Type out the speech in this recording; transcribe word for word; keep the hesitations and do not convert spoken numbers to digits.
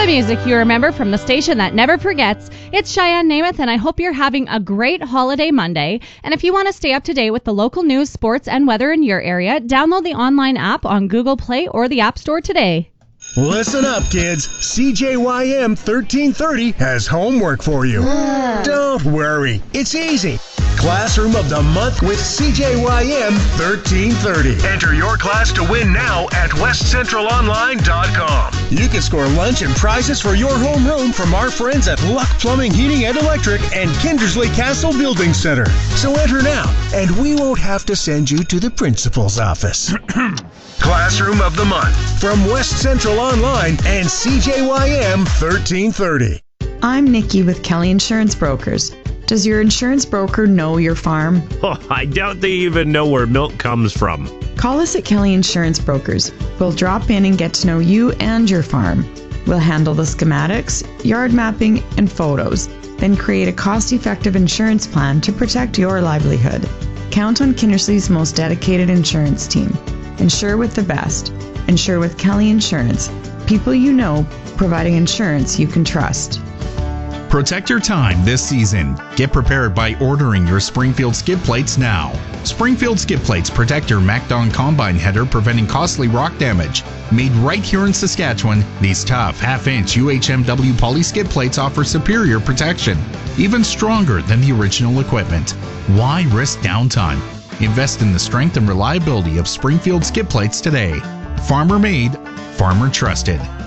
music you remember from the station that never forgets. It's Cheyenne Namath, and I hope you're having a great holiday Monday. And if you want to stay up to date with the local news, sports, and weather in your area, download the online app on Google Play or the App Store today. Listen up, kids. C J Y M thirteen thirty has homework for you. Don't worry. It's easy. Classroom of the Month with C J Y M thirteen thirty. Enter your class to win now at west central online dot com. You can score lunch and prizes for your homeroom from our friends at Luck Plumbing, Heating, and Electric and Kindersley Castle Building Center. So enter now, and we won't have to send you to the principal's office. Classroom of the Month from West Central Online and C J Y M thirteen thirty. I'm Nikki with Kelly Insurance Brokers. Does your insurance broker know your farm? Oh, I doubt they even know where milk comes from. Call us at Kelly Insurance Brokers. We'll drop in and get to know you and your farm. We'll handle the schematics, yard mapping, and photos, then create a cost-effective insurance plan to protect your livelihood. Count on Kindersley's most dedicated insurance team. Insure with the best. Insure with Kelly Insurance. People you know, providing insurance you can trust. Protect your time this season. Get prepared by ordering your Springfield skid plates now. Springfield skid plates protect your MacDon combine header, preventing costly rock damage. Made right here in Saskatchewan, these tough half-inch U H M W poly skid plates offer superior protection, even stronger than the original equipment. Why risk downtime? Invest in the strength and reliability of Springfield skid plates today. Farmer made, farmer trusted.